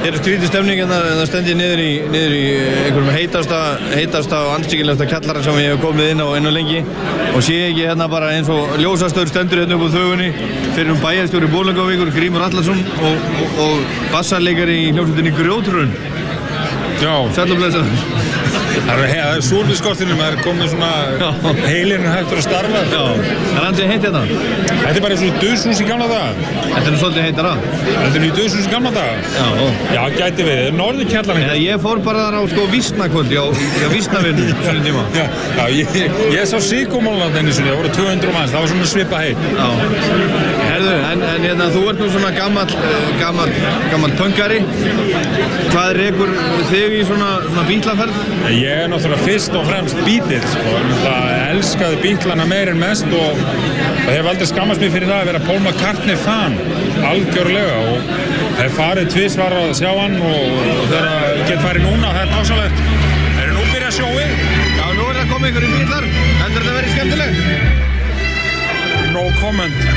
skrítið stemning en það stend ég niður í einhverjum heitasta og anstíkilegasta kjallara sem ég hef komið inn á lengi og sé ekki hérna bara eins og ljósastaur stendur hérna upp á þögunni fyrir bæjarstjóri Bolungarvíkur, Grímur Atlason og bassarleikari í hljómsveitinni Grjótrun. Já. Sæll og blessaður. Það er súr við skortinum, það er komið svona heilinu hægtur að starfa. Já, það er ansið heitt hérna. Þetta er bara eins og döðshús í gamla daga. Þetta er svolítið heitara. Þetta er í döðshús í gamla daga. Já, gæti við. Norðurkjallarinn. Ég fór bara þar á vísnakvöldi, á vísnavinnu svona tíma. Já, ég sá Sigurmálland einu sinni, það voru 200 manns, það var svona svipa heitt. Já. Herðu, en hérna, þú ert nú svona gamall pönkari. Hvað rekur þig í svona bítlaferð? Ég er náttúrulega fyrst og fremst Beatle, sko. Ég elskaði Beatlana meir en mest og hef aldrei skammast mig fyrir það að vera Paul McCartney fan, algjörlega, og hef farið tvisvar að sjá hann og þegar ég get farið núna, það er dásalegt. Nú byrja sjóið? Já, nú er það komið ykkur í bílar, heldur þetta verið skemmtilegt? No comment.